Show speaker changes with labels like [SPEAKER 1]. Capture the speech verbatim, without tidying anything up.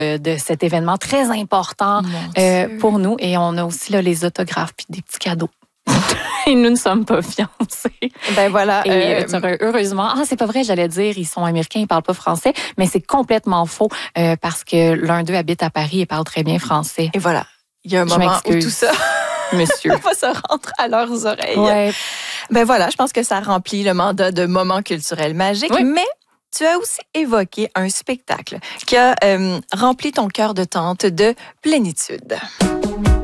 [SPEAKER 1] de cet événement très important euh, pour nous. Et on a aussi là, les autographes puis des petits cadeaux. Et nous ne sommes pas fiancés.
[SPEAKER 2] Ben voilà.
[SPEAKER 1] Et
[SPEAKER 2] euh...
[SPEAKER 1] heureusement, ah c'est pas vrai, j'allais dire, ils sont américains, ils parlent pas français, mais c'est complètement faux euh, parce que l'un d'eux habite à Paris et parle très bien français.
[SPEAKER 2] Et voilà, il y a un
[SPEAKER 1] je
[SPEAKER 2] moment où tout ça,
[SPEAKER 1] monsieur,
[SPEAKER 2] va se rentrer à leurs oreilles.
[SPEAKER 1] Ouais.
[SPEAKER 2] Ben voilà, je pense que ça remplit le mandat de moment culturel magique,
[SPEAKER 1] oui.
[SPEAKER 2] mais tu as aussi évoqué un spectacle qui a euh, rempli ton cœur de tante de plénitude.